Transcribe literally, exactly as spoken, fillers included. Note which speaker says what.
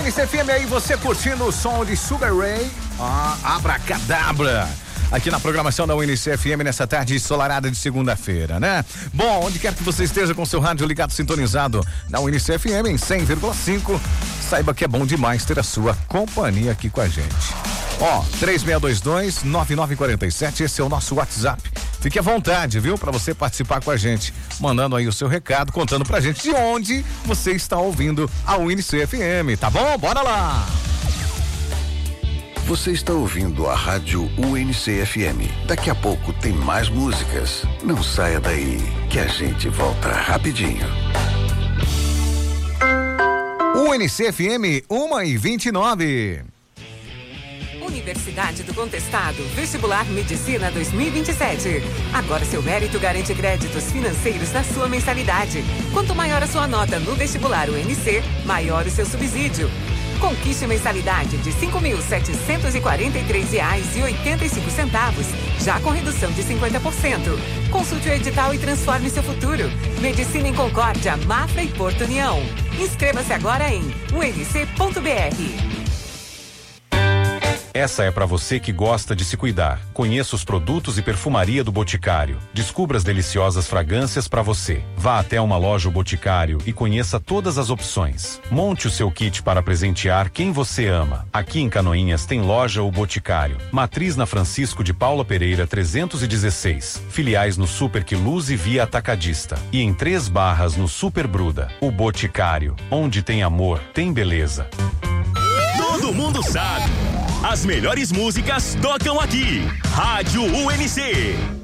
Speaker 1: Unicef F M aí, você curtindo o som de Sugar Ray, ah, Abracadabra. Aqui na programação da Unicef F M nessa tarde ensolarada de segunda-feira, né? Bom, onde quer que você esteja com seu rádio ligado, sintonizado na Unicef F M em cem vírgula cinco, saiba que é bom demais ter a sua companhia aqui com a gente. Ó, três seis dois dois, nove nove quatro sete, esse é o nosso WhatsApp. Fique à vontade, viu? Para você participar com a gente, mandando aí o seu recado, contando pra gente de onde você está ouvindo a Unicef F M, tá bom? Bora lá!
Speaker 2: Você está ouvindo a rádio U N C F M. Daqui a pouco tem mais músicas. Não saia daí, que a gente volta rapidinho.
Speaker 1: U N C F M, uma e vinte e nove.
Speaker 3: Universidade do Contestado, Vestibular Medicina dois mil e vinte e sete. Agora seu mérito garante créditos financeiros da sua mensalidade. Quanto maior a sua nota no vestibular U N C, maior o seu subsídio. Conquiste mensalidade de cinco mil setecentos e quarenta e três reais e oitenta e cinco centavos, já com redução de cinquenta por cento. Consulte o edital e transforme seu futuro. Medicina em Concórdia, Mafra e Porto União. Inscreva-se agora em u n c ponto b r.
Speaker 4: Essa é para você que gosta de se cuidar. Conheça os produtos e perfumaria do Boticário. Descubra as deliciosas fragrâncias para você. Vá até uma loja o Boticário e conheça todas as opções. Monte o seu kit para presentear quem você ama. Aqui em Canoinhas tem loja o Boticário. Matriz na Francisco de Paula Pereira trezentos e dezesseis. Filiais no Super Quiluz e Via Atacadista. E em Três Barras no Super Bruda. O Boticário. Onde tem amor, tem beleza.
Speaker 5: Todo mundo sabe. As melhores músicas tocam aqui. Rádio U N C.